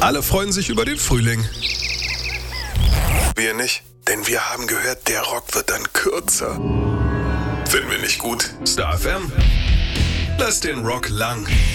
Alle freuen sich über den Frühling. Wir nicht, denn wir haben gehört, der Rock wird dann kürzer. Finden wir nicht gut. Star FM. Lass den Rock lang.